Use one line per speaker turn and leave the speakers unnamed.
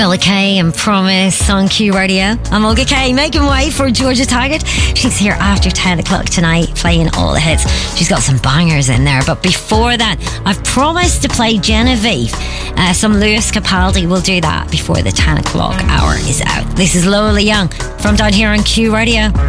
Bella Kay and Promise on Q Radio. I'm Olga Kay, making way for Georgia Taggart. She's here after 10 o'clock tonight, playing all the hits. She's got some bangers in there. But before that, I've promised to play Genevieve. Some Lewis Capaldi. We'll do that before the 10 o'clock hour is out. This is Lola Young from down here on Q Radio.